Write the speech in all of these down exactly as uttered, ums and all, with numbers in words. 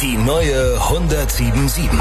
Die neue hundertsieben Komma sieben.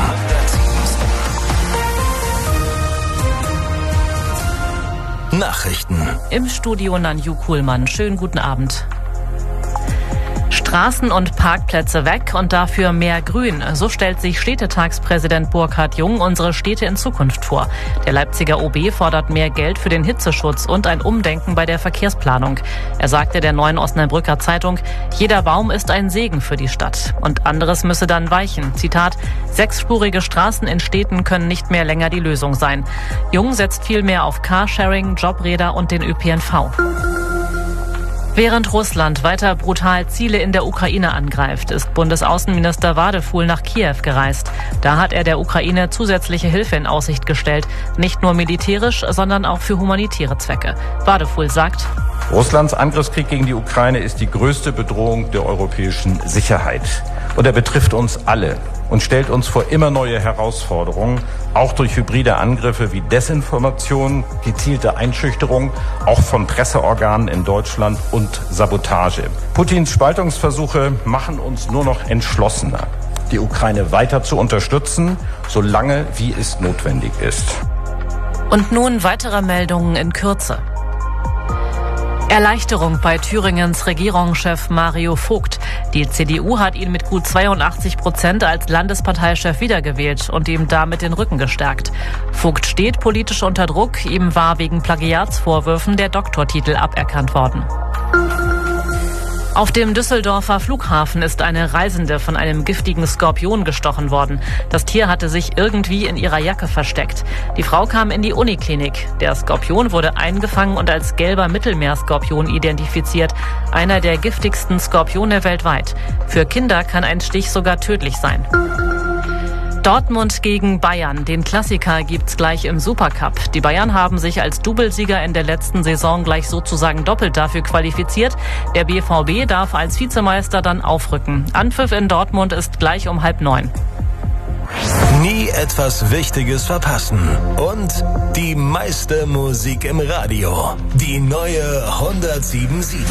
Nachrichten. Im Studio Nanju Kuhlmann. Schönen guten Abend. Straßen und Parkplätze weg und dafür mehr Grün. So stellt sich Städtetagspräsident Burkhard Jung unsere Städte in Zukunft vor. Der Leipziger O B fordert mehr Geld für den Hitzeschutz und ein Umdenken bei der Verkehrsplanung. Er sagte der Neuen Osnabrücker Zeitung, jeder Baum ist ein Segen für die Stadt. Und anderes müsse dann weichen. Zitat, sechsspurige Straßen in Städten können nicht mehr länger die Lösung sein. Jung setzt viel mehr auf Carsharing, Jobräder und den Ö P N V. Während Russland weiter brutal Ziele in der Ukraine angreift, ist Bundesaußenminister Wadefuhl nach Kiew gereist. Da hat er der Ukraine zusätzliche Hilfe in Aussicht gestellt, nicht nur militärisch, sondern auch für humanitäre Zwecke. Wadefuhl sagt, Russlands Angriffskrieg gegen die Ukraine ist die größte Bedrohung der europäischen Sicherheit. Und er betrifft uns alle und stellt uns vor immer neue Herausforderungen, auch durch hybride Angriffe wie Desinformation, gezielte Einschüchterung, auch von Presseorganen in Deutschland und Sabotage. Putins Spaltungsversuche machen uns nur noch entschlossener, die Ukraine weiter zu unterstützen, solange wie es notwendig ist. Und nun weitere Meldungen in Kürze. Erleichterung bei Thüringens Regierungschef Mario Vogt. Die C D U hat ihn mit gut zweiundachtzig Prozent als Landesparteichef wiedergewählt und ihm damit den Rücken gestärkt. Vogt steht politisch unter Druck. Ihm war wegen Plagiatsvorwürfen der Doktortitel aberkannt worden. Auf dem Düsseldorfer Flughafen ist eine Reisende von einem giftigen Skorpion gestochen worden. Das Tier hatte sich irgendwie in ihrer Jacke versteckt. Die Frau kam in die Uniklinik. Der Skorpion wurde eingefangen und als gelber Mittelmeerskorpion identifiziert. Einer der giftigsten Skorpione weltweit. Für Kinder kann ein Stich sogar tödlich sein. Dortmund gegen Bayern. Den Klassiker gibt's gleich im Supercup. Die Bayern haben sich als Doublesieger in der letzten Saison gleich sozusagen doppelt dafür qualifiziert. Der B V B darf als Vizemeister dann aufrücken. Anpfiff in Dortmund ist gleich um halb neun. Nie etwas Wichtiges verpassen. Und die meiste Musik im Radio. Die neue hundertsieben Komma sieben.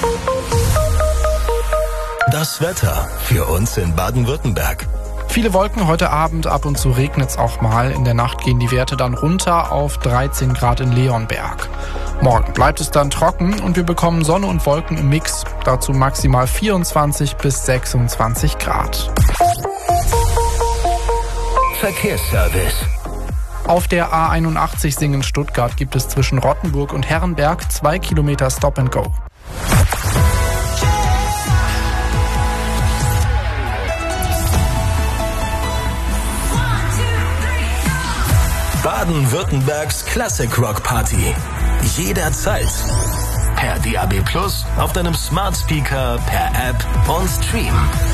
Das Wetter für uns in Baden-Württemberg. Viele Wolken heute Abend, ab und zu regnet es auch mal. In der Nacht gehen die Werte dann runter auf dreizehn Grad in Leonberg. Morgen bleibt es dann trocken und wir bekommen Sonne und Wolken im Mix. Dazu maximal vierundzwanzig bis sechsundzwanzig Grad. Verkehrsservice. Auf der A einundachtzig Singen-Stuttgart gibt es zwischen Rottenburg und Herrenberg zwei Kilometer Stop and Go. Baden-Württembergs Classic Rock Party. Jederzeit. Per D A B Plus, auf deinem Smart Speaker, per App und Stream.